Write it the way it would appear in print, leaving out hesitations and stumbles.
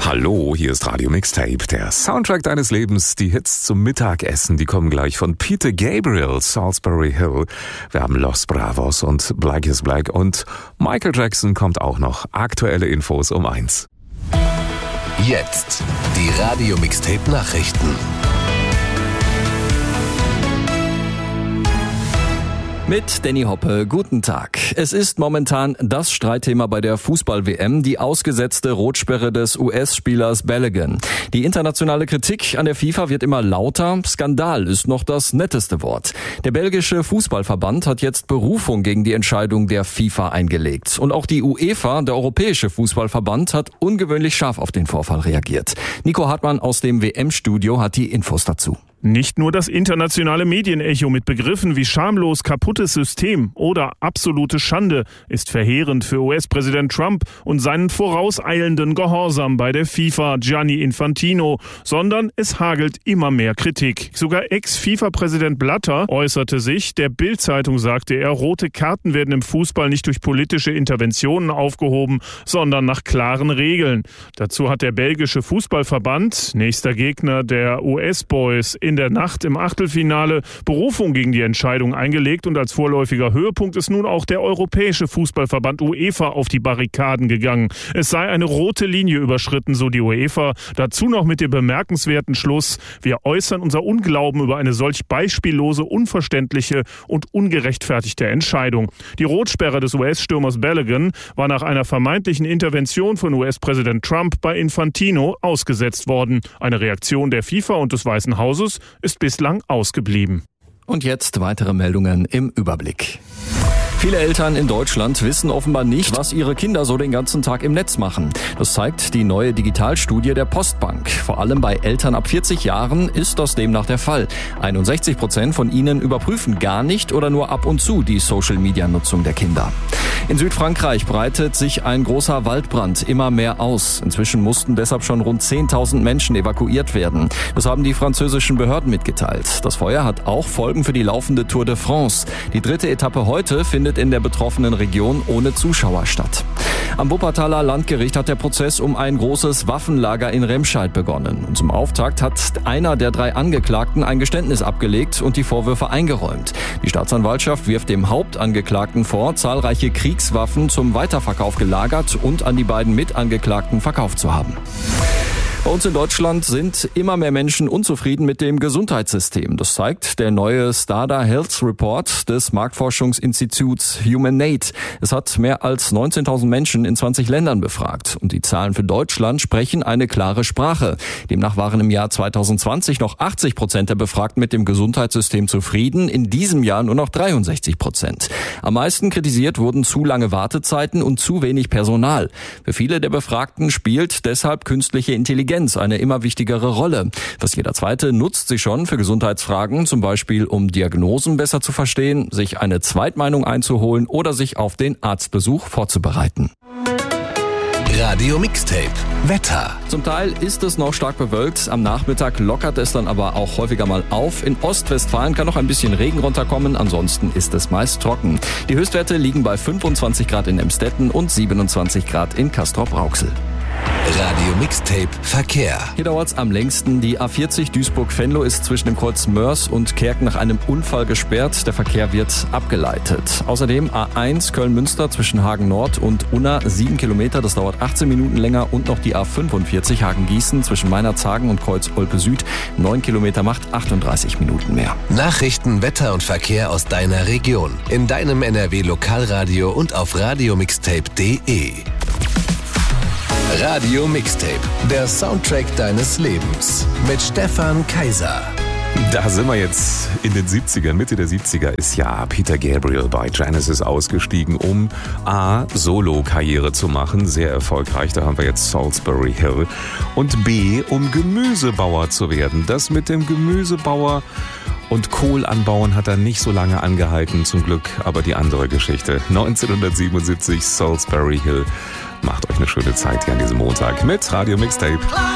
Hallo, hier ist Radio Mixtape, der Soundtrack deines Lebens. Die Hits zum Mittagessen, die kommen gleich von Peter Gabriel, Salisbury Hill. Wir haben Los Bravos und Black is Black und Michael Jackson kommt auch noch. Aktuelle Infos um 1. Jetzt die Radio Mixtape Nachrichten. Mit Danny Hoppe, guten Tag. Es ist momentan das Streitthema bei der Fußball-WM, die ausgesetzte Rotsperre des US-Spielers Balogun. Die internationale Kritik an der FIFA wird immer lauter. Skandal ist noch das netteste Wort. Der belgische Fußballverband hat jetzt Berufung gegen die Entscheidung der FIFA eingelegt. Und auch die UEFA, der Europäische Fußballverband, hat ungewöhnlich scharf auf den Vorfall reagiert. Nico Hartmann aus dem WM-Studio hat die Infos dazu. Nicht nur das internationale Medienecho mit Begriffen wie schamlos kaputtes System oder absolute Schande ist verheerend für US-Präsident Trump und seinen vorauseilenden Gehorsam bei der FIFA Gianni Infantino, sondern es hagelt immer mehr Kritik. Sogar Ex-FIFA-Präsident Blatter äußerte sich, der Bild-Zeitung sagte er, rote Karten werden im Fußball nicht durch politische Interventionen aufgehoben, sondern nach klaren Regeln. Dazu hat der belgische Fußballverband, nächster Gegner der US-Boys, in der Nacht im Achtelfinale Berufung gegen die Entscheidung eingelegt und als vorläufiger Höhepunkt ist nun auch der Europäische Fußballverband UEFA auf die Barrikaden gegangen. Es sei eine rote Linie überschritten, so die UEFA. Dazu noch mit dem bemerkenswerten Schluss: Wir äußern unser Unglauben über eine solch beispiellose, unverständliche und ungerechtfertigte Entscheidung. Die Rotsperre des US-Stürmers Balogun war nach einer vermeintlichen Intervention von US-Präsident Trump bei Infantino ausgesetzt worden. Eine Reaktion der FIFA und des Weißen Hauses ist bislang ausgeblieben. Und jetzt weitere Meldungen im Überblick. Viele Eltern in Deutschland wissen offenbar nicht, was ihre Kinder so den ganzen Tag im Netz machen. Das zeigt die neue Digitalstudie der Postbank. Vor allem bei Eltern ab 40 Jahren ist das demnach der Fall. 61% von ihnen überprüfen gar nicht oder nur ab und zu die Social-Media-Nutzung der Kinder. In Südfrankreich breitet sich ein großer Waldbrand immer mehr aus. Inzwischen mussten deshalb schon rund 10.000 Menschen evakuiert werden. Das haben die französischen Behörden mitgeteilt. Das Feuer hat auch Folgen für die laufende Tour de France. Die 3. Etappe heute findet in der betroffenen Region ohne Zuschauer statt. Am Wuppertaler Landgericht hat der Prozess um ein großes Waffenlager in Remscheid begonnen. Und zum Auftakt hat einer der 3 Angeklagten ein Geständnis abgelegt und die Vorwürfe eingeräumt. Die Staatsanwaltschaft wirft dem Hauptangeklagten vor, zahlreiche Kriegswaffen zum Weiterverkauf gelagert und an die beiden Mitangeklagten verkauft zu haben. Bei uns in Deutschland sind immer mehr Menschen unzufrieden mit dem Gesundheitssystem. Das zeigt der neue Stada Health Report des Marktforschungsinstituts Humanate. Es hat mehr als 19.000 Menschen in 20 Ländern befragt. Und die Zahlen für Deutschland sprechen eine klare Sprache. Demnach waren im Jahr 2020 noch 80% der Befragten mit dem Gesundheitssystem zufrieden. In diesem Jahr nur noch 63%. Am meisten kritisiert wurden zu lange Wartezeiten und zu wenig Personal. Für viele der Befragten spielt deshalb künstliche Intelligenz eine immer wichtigere Rolle. Fast jeder Zweite nutzt sie schon für Gesundheitsfragen, zum Beispiel um Diagnosen besser zu verstehen, sich eine Zweitmeinung einzuholen oder sich auf den Arztbesuch vorzubereiten. Radio Mixtape Wetter. Zum Teil ist es noch stark bewölkt. Am Nachmittag lockert es dann aber auch häufiger mal auf. In Ostwestfalen kann noch ein bisschen Regen runterkommen. Ansonsten ist es meist trocken. Die Höchstwerte liegen bei 25 Grad in Emstetten und 27 Grad in Castrop-Rauxel. Radio Mixtape Verkehr. Hier dauert's am längsten. Die A40 Duisburg-Venlo ist zwischen dem Kreuz Mörs und Kerken nach einem Unfall gesperrt. Der Verkehr wird abgeleitet. Außerdem A1 Köln-Münster zwischen Hagen Nord und Unna 7 Kilometer. Das dauert 18 Minuten länger. Und noch die A45 Hagen-Gießen zwischen Meinerzhagen und Kreuz Olpe Süd. 9 Kilometer macht 38 Minuten mehr. Nachrichten, Wetter und Verkehr aus deiner Region. In deinem NRW-Lokalradio und auf radiomixtape.de. Radio Mixtape, der Soundtrack deines Lebens mit Stefan Kaiser. Da sind wir jetzt in den 70ern, Mitte der 70er ist ja Peter Gabriel bei Genesis ausgestiegen, um A, Solo-Karriere zu machen, sehr erfolgreich, da haben wir jetzt Salisbury Hill, und B, um Gemüsebauer zu werden. Das mit dem Gemüsebauer und Kohl anbauen hat er nicht so lange angehalten, zum Glück, aber die andere Geschichte. 1977 Salisbury Hill. Macht euch eine schöne Zeit hier an diesem Montag mit Radio Mixtape.